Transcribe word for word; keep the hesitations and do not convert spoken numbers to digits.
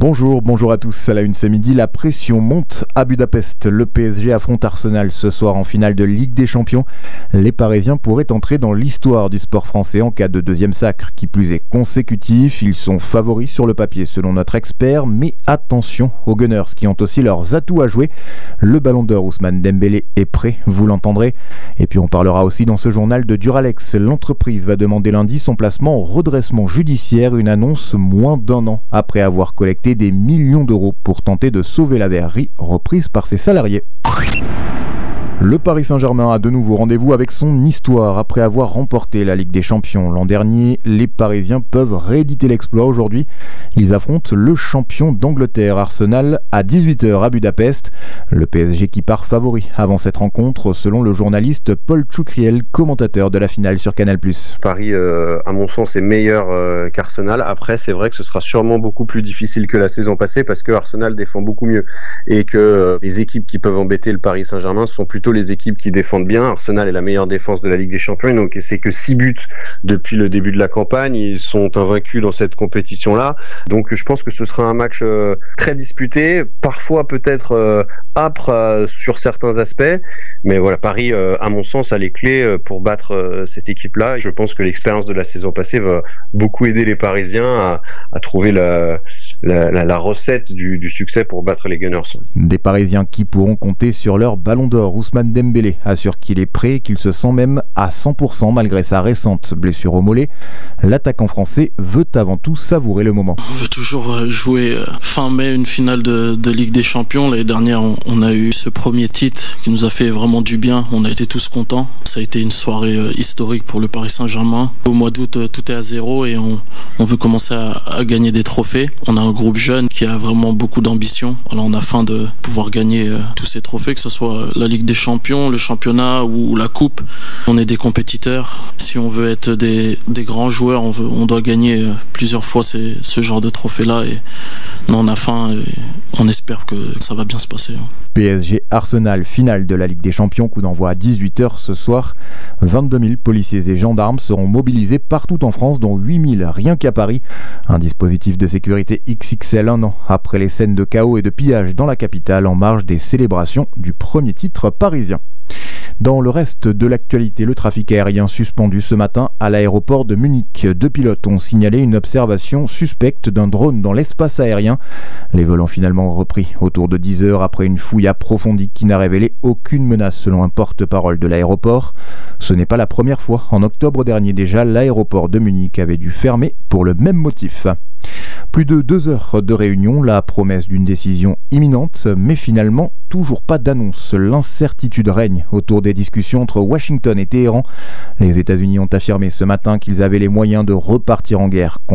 Bonjour, bonjour à tous. À la une ce midi, la pression monte à Budapest. Le P S G affronte Arsenal ce soir en finale de Ligue des Champions. Les Parisiens pourraient entrer dans l'histoire du sport français en cas de deuxième sacre, qui plus est consécutif. Ils sont favoris sur le papier selon notre expert, mais attention aux Gunners qui ont aussi leurs atouts à jouer. Le ballon d'or Ousmane Dembélé est prêt, vous l'entendrez. Et puis on parlera aussi dans ce journal de Duralex. L'entreprise va demander lundi son placement au redressement judiciaire, une annonce moins d'un an après avoir collecté des millions d'euros pour tenter de sauver la verrerie reprise par ses salariés. Le Paris Saint-Germain a de nouveau rendez-vous avec son histoire. Après avoir remporté la Ligue des Champions l'an dernier, les Parisiens peuvent rééditer l'exploit aujourd'hui. Ils affrontent le champion d'Angleterre, Arsenal, à dix-huit heures à Budapest. Le P S G qui part favori avant cette rencontre, selon le journaliste Paul Tchoukriel, commentateur de la finale sur Canal plus. Paris, euh, à mon sens, est meilleur euh, qu'Arsenal. Après, c'est vrai que ce sera sûrement beaucoup plus difficile que la saison passée parce que Arsenal défend beaucoup mieux et que euh, les équipes qui peuvent embêter le Paris Saint-Germain sont plutôt les équipes qui défendent bien. Arsenal est la meilleure défense de la Ligue des Champions, donc c'est que six buts depuis le début de la campagne. Ils sont invaincus dans cette compétition-là. Donc je pense que ce sera un match euh, très disputé, parfois peut-être euh, âpre euh, sur certains aspects. Mais voilà, Paris, euh, à mon sens, a les clés euh, pour battre euh, cette équipe-là. Et je pense que l'expérience de la saison passée va beaucoup aider les Parisiens à, à trouver la, la, la, la recette du, du succès pour battre les Gunners. Des Parisiens qui pourront compter sur leur ballon d'or. Ousmane Dembélé assure qu'il est prêt et qu'il se sent même à cent pour cent malgré sa récente blessure au mollet. L'attaquant français veut avant tout savourer le moment. On veut toujours jouer fin mai une finale de, de Ligue des Champions. L'année dernière, on, on a eu ce premier titre qui nous a fait vraiment du bien. On a été tous contents. Ça a été une soirée historique pour le Paris Saint-Germain. Au mois d'août, tout est à zéro et on, on veut commencer à, à gagner des trophées. On a un groupe jeune qui a vraiment beaucoup d'ambition. Alors on a faim de pouvoir gagner tous ces trophées, que ce soit la Ligue des Champions, le championnat ou la coupe. On est des compétiteurs. Si on veut être des, des grands joueurs, on, veut, on doit gagner plusieurs fois ces, ce genre de trophées-là. Et nous, on a faim et on espère que ça va bien se passer. P S G Arsenal, finale de la Ligue des Champions, coup d'envoi à dix-huit heures ce soir. vingt-deux mille policiers et gendarmes seront mobilisés partout en France, dont huit mille rien qu'à Paris. Un dispositif de sécurité X X L un an après les scènes de chaos et de pillage dans la capitale en marge des célébrations du premier titre parisien. Dans le reste de l'actualité, le trafic aérien suspendu ce matin à l'aéroport de Munich. Deux pilotes ont signalé une observation suspecte d'un drone dans l'espace aérien. Les vols ont finalement repris autour de dix heures après une fouille approfondie qui n'a révélé aucune menace selon un porte-parole de l'aéroport. Ce n'est pas la première fois. En octobre dernier déjà, l'aéroport de Munich avait dû fermer pour le même motif. Plus de deux heures de réunion, la promesse d'une décision imminente, mais finalement toujours pas d'annonce. L'incertitude règne autour des discussions entre Washington et Téhéran. Les États-Unis ont affirmé ce matin qu'ils avaient les moyens de repartir en guerre